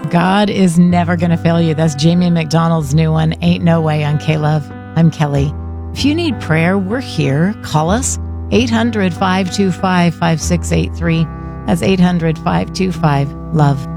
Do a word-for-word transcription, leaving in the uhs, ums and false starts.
God is never going to fail you. That's Jamie McDonald's new one, Ain't No Way, on K-Love. I'm Kelly. If you need prayer, we're here. Call us, eight hundred, five two five, five six eight three. That's eight hundred, five two five, LOVE.